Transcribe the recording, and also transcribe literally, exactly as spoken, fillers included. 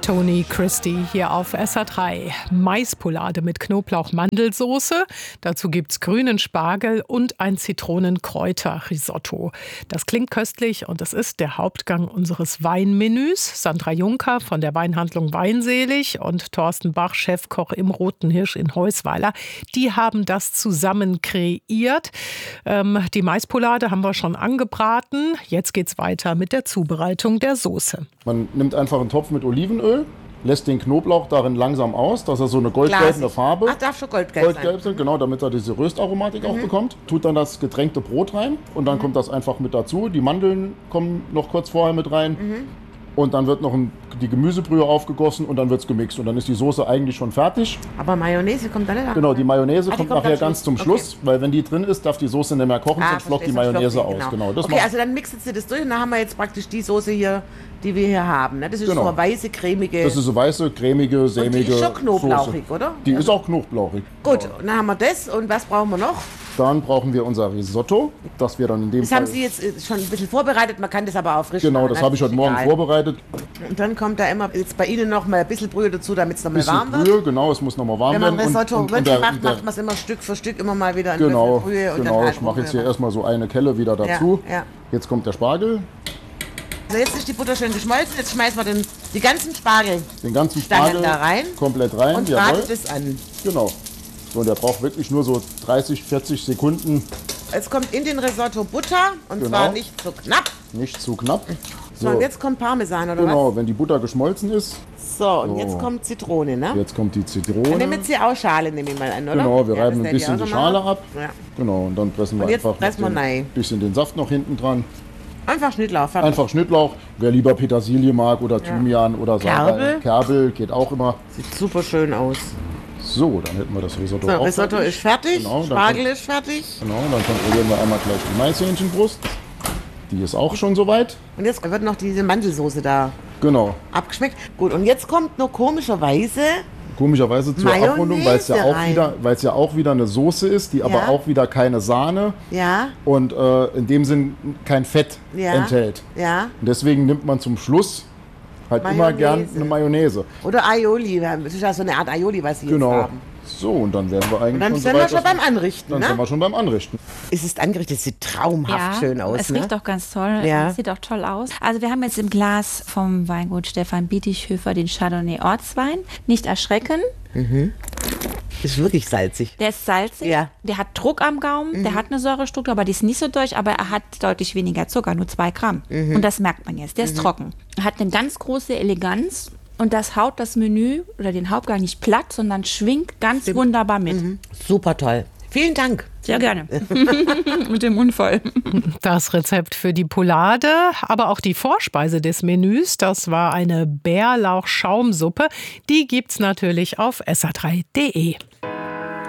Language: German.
Tony Christie hier auf S R drei. Maispolade mit Knoblauch-Mandelsoße. Dazu gibt's grünen Spargel und ein Zitronenkräuter-Risotto. Das klingt köstlich und es ist der Hauptgang unseres Weinmenüs. Sandra Juncker von der Weinhandlung Weinselig und Thorsten Bach, Chefkoch im Roten Hirsch in Heusweiler, die haben das zusammen kreiert. Ähm, die Maispolade haben wir schon angebraten. Jetzt geht's weiter mit der Zubereitung der Soße. Man nimmt einfach einen Topf mit Olivenöl, lässt den Knoblauch darin langsam aus, dass er so eine goldgelbe Farbe. Ach, darf schon goldgelb, goldgelb sein. Genau, damit er diese Röstaromatik mhm. auch bekommt. Tut dann das getränkte Brot rein und dann mhm. kommt das einfach mit dazu. Die Mandeln kommen noch kurz vorher mit rein. Mhm. Und dann wird noch ein, die Gemüsebrühe aufgegossen und dann wird es gemixt. Und dann ist die Soße eigentlich schon fertig. Aber Mayonnaise kommt dann nicht? Genau, die Mayonnaise ah, kommt, die kommt nachher ganz zum Schluss. Okay. Weil wenn die drin ist, darf die Soße nicht mehr kochen, ah, sonst flockt die Mayonnaise aus. Genau. Genau, das okay, also dann mixen Sie das durch und dann haben wir jetzt praktisch die Soße hier, die wir hier haben. Ne? Das ist genau. so eine weiße, cremige... Das ist so weiße, cremige, sämige und die ist schon knoblauchig, Soße. oder? Die ja. ist auch knoblauchig. Gut, genau. und dann haben wir das. Und was brauchen wir noch? Dann brauchen wir unser Risotto, das wir dann in dem das Fall... Das haben Sie jetzt schon ein bisschen vorbereitet, man kann das aber auch frisch Genau, machen. das habe ich heute Morgen egal. vorbereitet. Und dann kommt da immer jetzt bei Ihnen noch mal ein bisschen Brühe dazu, damit es noch mal warm wird. Brühe, genau, es muss noch mal warm werden. Wenn man Risotto und, und, und der, macht, der, macht man es immer Stück für Stück immer mal wieder ein genau, Löffel Brühe. Und genau, dann ich mache jetzt hier erstmal so eine Kelle wieder dazu. Ja, ja. Jetzt kommt der Spargel. Also jetzt ist die Butter schön geschmolzen, jetzt schmeißen wir den, die ganzen Spargel den ganzen Spargel da rein, komplett rein. Und braten das an. Genau. So, und der braucht wirklich nur so dreißig, vierzig Sekunden. Es kommt in den Risotto Butter und genau. zwar nicht zu knapp. Nicht zu knapp. So, und jetzt kommt Parmesan, oder genau, was? Genau, wenn die Butter geschmolzen ist. So, und so. jetzt kommt Zitrone, ne? Jetzt kommt die Zitrone. Dann nehmen Sie auch Schale, nehme ich mal an, oder? Genau, wir ja, reiben ein bisschen die Schale ab. Ja. Genau, und dann pressen wir und jetzt einfach pressen wir ein bisschen den Saft noch hinten dran. Einfach Schnittlauch. Fertig. Einfach Schnittlauch. Wer lieber Petersilie mag oder Thymian ja. oder Kerbel. Kerbel geht auch immer. Sieht super schön aus. So, dann hätten wir das Risotto so, auch Risotto fertig. ist fertig, genau, Spargel ist fertig. Genau, dann kontrollieren wir einmal gleich die Maishähnchenbrust. Die ist auch schon soweit. Und jetzt wird noch diese Mandelsoße da genau. abgeschmeckt. Gut, und jetzt kommt nur komischerweise... Komischerweise zur Mayonnaise Abrundung, weil es ja, auch wieder, weil es ja auch wieder eine Soße ist, die ja. aber auch wieder keine Sahne ja. und äh, in dem Sinn kein Fett ja. enthält. Ja. Und deswegen nimmt man zum Schluss halt Mayonnaise. immer gern eine Mayonnaise. Oder Aioli, das ist ja so eine Art Aioli, was Sie genau. jetzt haben. So, und dann werden wir eigentlich und dann schon sind so wir weit, schon beim Anrichten, Dann ne? sind wir schon beim Anrichten. Es ist angerichtet, es sieht traumhaft ja, schön aus. Es ne? riecht auch ganz toll, ja. es sieht auch toll aus. Also wir haben jetzt im Glas vom Weingut Stefan Bietighöfer den Chardonnay Ortswein. Nicht erschrecken. Mhm. Ist wirklich salzig. Der ist salzig, ja. der hat Druck am Gaumen, mhm. der hat eine Säurestruktur, aber die ist nicht so durch, aber er hat deutlich weniger Zucker, nur zwei Gramm. Mhm. Und das merkt man jetzt, der ist mhm. trocken. Er hat eine ganz große Eleganz. Und das haut das Menü oder den Hauptgang nicht platt, sondern schwingt ganz Stimmt. wunderbar mit. Mhm. Super toll. Vielen Dank. Sehr gerne. Mit dem Unfall. Das Rezept für die Polade, aber auch die Vorspeise des Menüs, das war eine Bärlauch-Schaumsuppe. Die gibt's natürlich auf S R drei punkt de.